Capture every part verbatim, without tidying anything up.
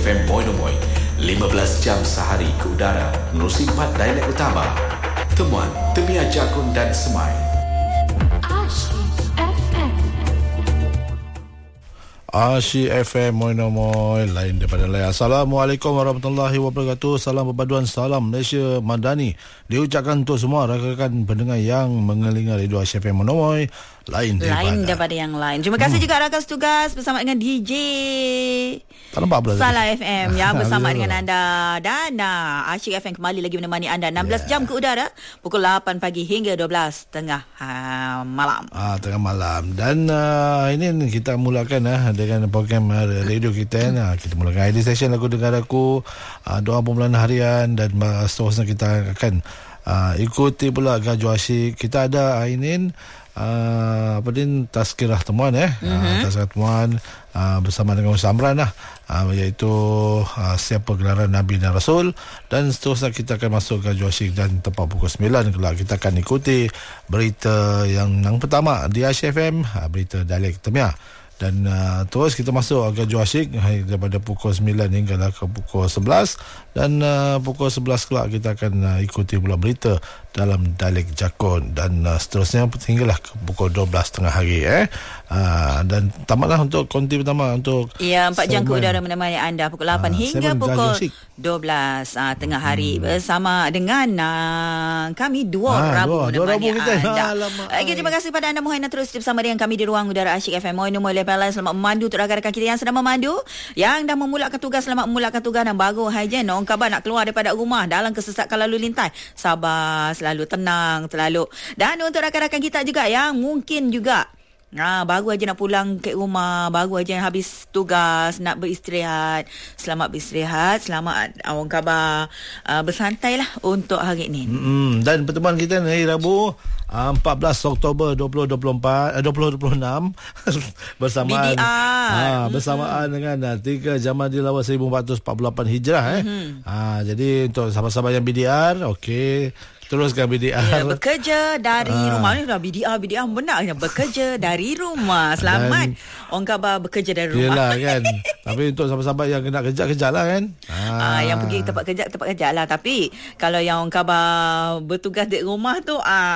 F M Moino Moi, lima belas jam sehari ke udara menerusi empat dialek utama. Temuan, Temiah Jakun dan Semai. Asyik F M Moino Moi, lain daripada lain. Assalamualaikum warahmatullahi wabarakatuh. Salam perpaduan, salam Malaysia Madani diucapkan untuk semua rakan-rakan pendengar yang mengelinga radio Asyik F M Moino Moi, lain daripada lain daripada yang lain. Terima kasih hmm. juga rakan setugas bersama dengan D J tak nampak pula Salah F M yang bersama dengan anda. Dan uh, Asyik F M kembali lagi menemani anda enam belas yeah. jam ke udara, pukul lapan pagi hingga dua belas tengah uh, malam. Ah, tengah malam. Dan uh, ini kita mulakan uh, dengan program uh, radio kita. uh, Kita mulakan I D session lagu dengar aku, uh, doa permulaan harian, dan uh, seterusnya kita akan uh, ikuti pula Gaju Asyik. Kita ada Ainin Uh, apa din tazkirah temuan eh mm-hmm. uh, tazkirah temuan uh, bersama dengan Ustaz Amran lah, uh, iaitu uh, siapa gelaran Nabi dan Rasul, dan seterusnya kita akan masuk ke Gaju Asyik, dan tepat pukul sembilan kelak kita akan ikuti berita yang yang pertama di Asyik F M, uh, berita dialek Temiah. Dan uh, terus kita masuk ke Gaju Asyik daripada pukul sembilan hingga ke pukul sebelas. Dan uh, pukul sebelas kelak kita akan uh, ikuti pula berita dalam dialek Jakun. Dan uh, seterusnya hinggalah ke pukul dua belas tengah hari eh. Uh, dan tamatlah untuk konti pertama untuk ya, empat jam ke udara menemani anda pukul lapan uh, hingga pukul dua belas uh, tengah hari hmm. bersama dengan uh, kami dua ha, Rabu dua, menemani dua Rabu anda. Okay, terima kasih pada anda Muhaina terus bersama dengan kami di ruang udara Asyik F M Moino Moi. Selamat memandu untuk rakan-rakan kita yang sedang memandu, yang dah memulakan tugas, selamat memulakan tugas, dan baru hajan orang khabar nak keluar daripada rumah dalam kesesakan lalu lintas, sabar, selalu tenang, selalu. Dan untuk rakan-rakan kita juga yang mungkin juga Ha, baru aja nak pulang ke rumah, baru aja habis tugas, nak beristirahat, selamat beristirahat, selamat orang khabar uh, bersantailah untuk hari ini. Mm-hmm. Dan pertemuan kita ni Rabu uh, empat belas Oktober dua ribu dua puluh empat, uh, dua ribu dua puluh enam bersamaan uh, bersamaan mm-hmm. dengan uh, tiga Jamadil Awal seribu empat ratus empat puluh lapan Hijrah eh. Mm-hmm. Uh, jadi untuk sahabat-sahabat yang B D R, okey, teruskan B D R. Ya, bekerja dari ah. rumah ni dah B D R, B D R benar bekerja dari rumah. Selamat. Dan orang khabar bekerja dari rumah. Yelah kan. Tapi untuk sahabat-sahabat yang kena kerja-kerja lah kan. Ah. Ah, yang pergi tempat kerja, tempat kerja lah. Tapi kalau yang orang khabar bertugas di rumah tu ah.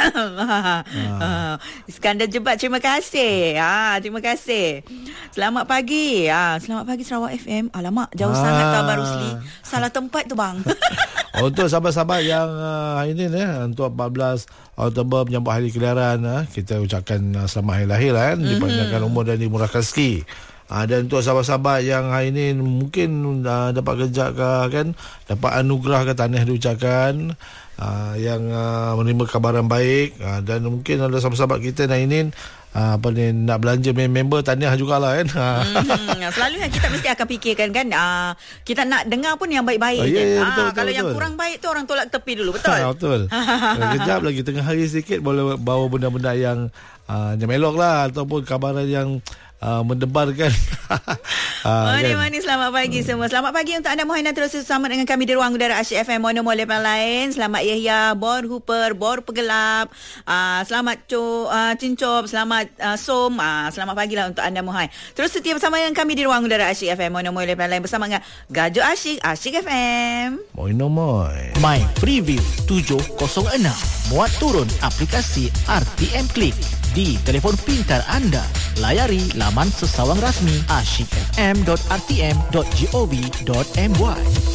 ah. Iskandar Jebat, terima kasih. Ah, terima kasih. Selamat pagi. Ah, selamat pagi Sarawak F M. Alamak, jauh ah. sangat Khabar Rusli. Salah tempat tu bang. Untuk sahabat-sahabat yang uh, hari ini eh, untuk empat belas Oktober menyambut hari kelahiran, eh, kita ucapkan uh, selamat hari lahir kan, mm-hmm. dipanjangkan umur dan dimurahkan rezeki. Uh, dan untuk sahabat-sahabat yang hari ini mungkin uh, dapat kerja ke kan, dapat anugerah ke tanah diucapkan, uh, yang uh, menerima kabaran baik, uh, dan mungkin ada sahabat-sahabat kita yang ini Uh, apa ni, nak belanja member tahniah jugalah kan. Hmm, selalu yang kita mesti akan fikirkan kan, uh, kita nak dengar pun yang baik-baik oh, yeah, yeah, kan. betul, uh, betul, kalau betul. yang kurang baik tu orang tolak tepi dulu, betul? Betul. Kejap lagi tengah hari sikit boleh bawa benda-benda yang uh, yang melok lah, ataupun kabaran yang Uh, mendebarkan. uh, Mani-mani, kan? Selamat pagi hmm. semua. Selamat pagi untuk anda Muhaina terus bersama dengan kami di ruang udara Asyik F M Moino Moi lepas lain. Selamat Yahya, Bor Hooper, Bor Pegelap. Uh, selamat Co, uh, Cincop, selamat uh, Som. Uh, selamat pagi lah untuk anda Muhaina. Terus setia bersama dengan kami di ruang udara Asyik F M Moino Moi lepas lain bersama dengan Gaju Asyik, Asyik F M Moino Moi. My Preview tujuh kosong enam. Muat turun aplikasi R T M Click di telefon pintar anda. Layari laman sesawang rasmi asyik f m dot r t m dot gov dot my.